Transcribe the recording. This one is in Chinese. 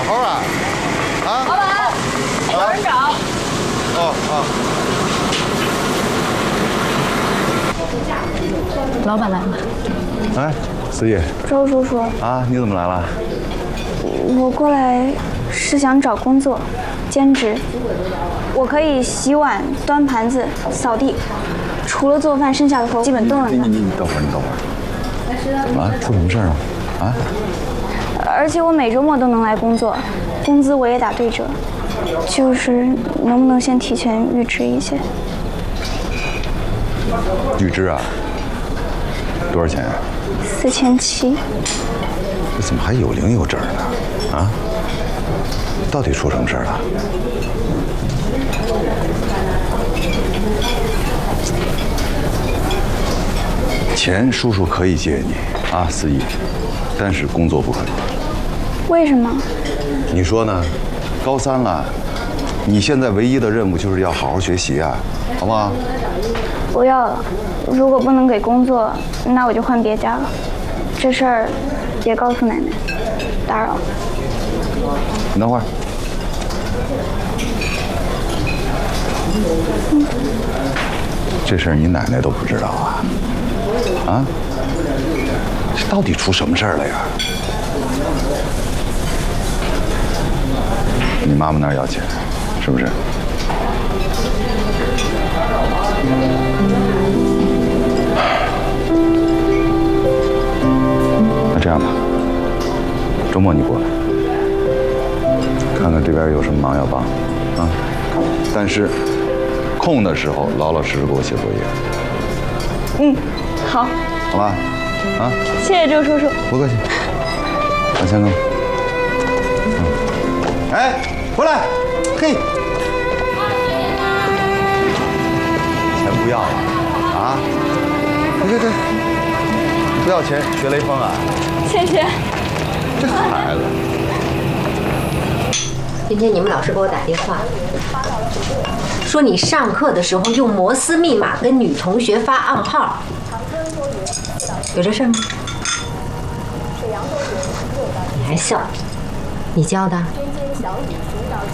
猴啊？啊？ 老板，有人找。老板来了。 哎，司仪。 周叔叔。 啊，你怎么来了？ 我过来是想找工作，兼职。我可以洗碗、端盘子、扫地，除了做饭，剩下的活基本都能干。 你等会儿，你等会儿。怎么了？出什么事儿了？啊？ 而且我每周末都能来工作，工资我也打对折。就是能不能先提前预支一些？ 预支啊？多少钱 ？4700。 这怎么还有零有整呢？啊？到底出什么事儿了？钱叔叔可以借你啊，司仪，但是工作不可以。 为什么？ 你说呢？高3了，你现在唯一的任务就是要好好学习啊，好不好？ 不要了，如果不能给工作，那我就换别家了。这事儿别告诉奶奶，打扰了。 你等会儿。这事儿你奶奶都不知道啊？啊？这到底出什么事儿了呀？你妈妈那儿要钱，是不是？那这样吧，周末你过来，看看这边有什么忙要帮，啊？但是空的时候老老实实给我写作业。 嗯，好。 好吧，啊？ 谢谢周叔叔。 不客气。往前走。哎，回来！嘿，钱不要了啊？对，不要钱学雷锋啊？ 谢谢。 这孩子。 今天你们老师给我打电话，说你上课的时候用摩斯密码跟女同学发暗号，有这事吗？你还笑？你教的？